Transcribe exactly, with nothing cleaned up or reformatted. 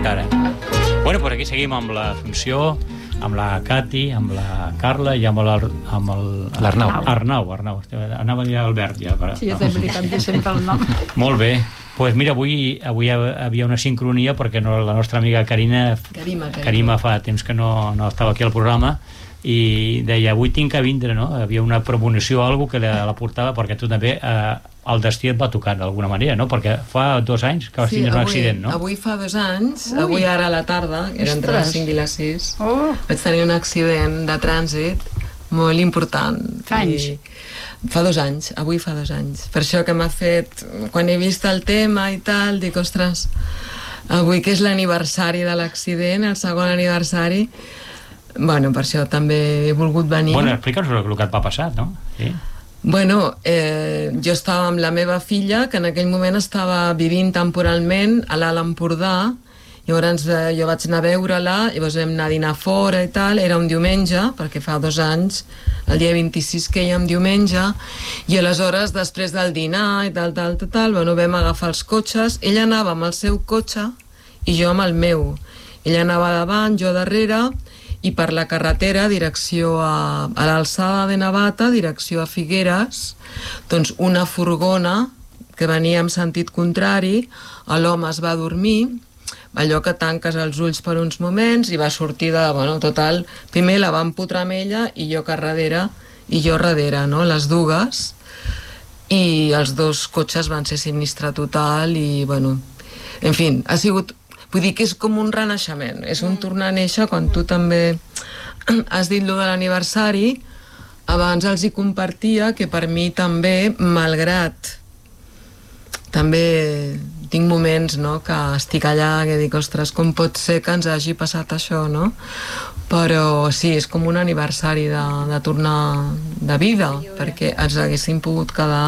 encara. Bueno, pues aquí seguim amb la funció, amb la Cati, amb la Carla i amb l'Arnau. Arnau, Arnau. Anava a dir Albert, ja. Però, sí, ja t'he oblidat de sempre el nom. Molt bé. Doncs pues mira, avui, avui hi havia una sincronia perquè no, la nostra amiga Carina, Carima, Carima. Carima fa temps que no, no estava aquí al programa i deia, avui tinc que vindre, no? Havia una premonició o alguna cosa que la, la portava, perquè tu també, eh, el destí et va tocar d'alguna manera, no? Perquè fa dos anys que vas sí, tindre un avui, accident, no? Avui fa dos anys, Ui. avui ara a la tarda, era entre les cinc i les sis, oh. vaig tenir un accident de trànsit molt important. Fa anys? I fa dos anys, avui fa dos anys. Per això que m'ha fet, quan he vist el tema i tal, dic, ostres, avui que és l'aniversari de l'accident, el segon aniversari, bueno, per això també he volgut venir. Bueno, explica'ns el que et va passar, no? Sí. Bueno, eh, jo estava amb la meva filla, que en aquell moment estava vivint temporalment a l'Alt Empordà. Llavors eh, jo vaig anar a veure-la, llavors vam anar a dinar fora i tal, era un diumenge, perquè fa dos anys, el dia vint-i-sis que hi ha un diumenge, i aleshores, després del dinar i tal, tal, tal, tal, bueno, vam agafar els cotxes, ella anava amb el seu cotxe i jo amb el meu. Ella anava davant, jo darrere, i per la carretera, direcció a, a l'alçada de Navata, direcció a Figueres, doncs una furgona que venia en sentit contrari, l'home es va dormir, allò que tanques els ulls per uns moments i va sortir de, bueno, total, primer la va empotrar amb ella i jo que darrere, i jo darrere, no?, les dues, i els dos cotxes van ser sinistre total i, bueno, en fi, ha sigut, vull dir que és com un renaixement, és un tornar a néixer. Quan tu també has dit lo de l'aniversari, abans els hi compartia que per mi també, malgrat també tinc moments, no?, que estic allà, que dic, ostres, com pot ser que ens hagi passat això, no? Però sí, és com un aniversari de, de tornar de vida, perquè ens haguéssim pogut quedar